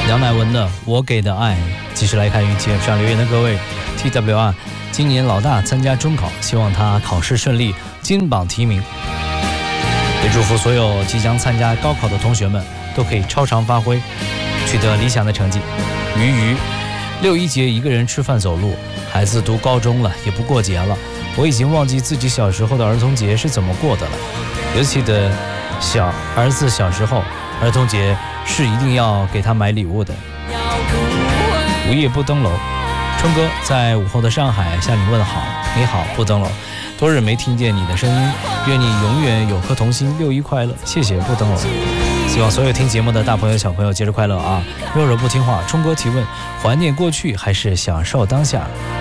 杨乃文的《我给的爱》。继续来看与节目上留言的各位 TWR， 今年老大参加中考，希望他考试顺利，金榜题名。也祝福所有即将参加高考的同学们都可以超常发挥，取得理想的成绩。鱼6·1节一个人吃饭走路，孩子读高中了也不过节了，我已经忘记自己小时候的儿童节是怎么过的了。尤其的儿子小时候，儿童节是一定要给他买礼物的。午夜不登楼，春哥在午后的上海向你问好。你好，不登楼，多日没听见你的声音，愿你永远有颗童心，6·1快乐，谢谢不登楼。希望所有听节目的大朋友小朋友节日快乐啊！若不听话，春哥提问：怀念过去还是享受当下？